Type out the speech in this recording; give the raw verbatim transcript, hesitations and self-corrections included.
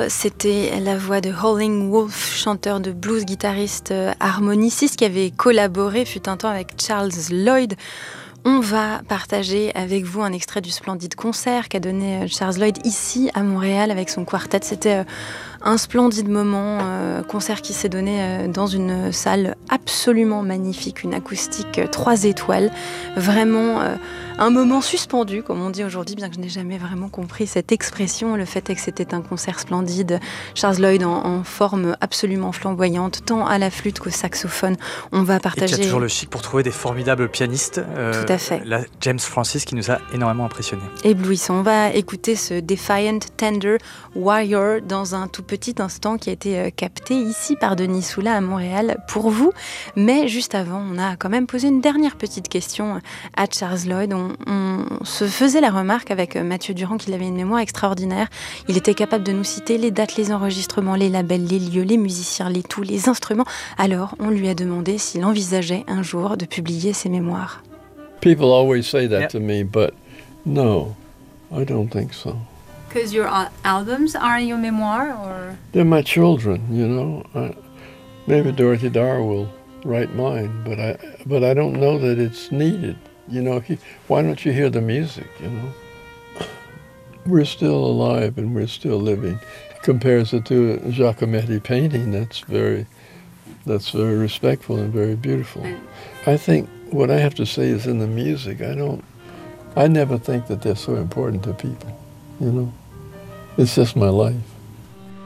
Wall, c'était la voix de Howlin' Wolf, chanteur de blues, guitariste, euh, harmoniciste qui avait collaboré fut un temps avec Charles Lloyd. On va partager avec vous un extrait du splendide concert qu'a donné Charles Lloyd ici à Montréal avec son quartet. C'était un splendide moment, euh, concert qui s'est donné euh, dans une salle absolument magnifique, une acoustique euh, trois étoiles, vraiment euh, un moment suspendu, comme on dit aujourd'hui, bien que je n'ai jamais vraiment compris cette expression. Le fait est que c'était un concert splendide, Charles Lloyd en, en forme absolument flamboyante, tant à la flûte qu'au saxophone. On va partager... Et qui a toujours le chic pour trouver des formidables pianistes. Euh, Tout à fait. Là, James Francis qui nous a énormément impressionnés. Éblouissant. On va écouter ce Defiant Tender Warrior dans un tout petit instant qui a été capté ici par Denis Soula à Montréal pour vous. Mais juste avant, on a quand même posé une dernière petite question à Charles Lloyd. On, on se faisait la remarque avec Mathieu Durand qu'il avait une mémoire extraordinaire. Il était capable de nous citer les dates, les enregistrements, les labels, les lieux, les musiciens, les tout, les instruments. Alors, on lui a demandé s'il envisageait un jour de publier ses mémoires. People always say that Yeah. to me, but no, I don't think so. Because your al- albums are your memoir, or They're my children, you know. I, maybe Dorothy Dar will write mine, but I, but I don't know that it's needed. You know, he, why don't you hear the music? You know, we're still alive and we're still living. Compares it to a Giacometti painting. That's very, that's very respectful and very beautiful. I think what I have to say is in the music. I don't. I never think that they're so important to people. You know, it's just my life.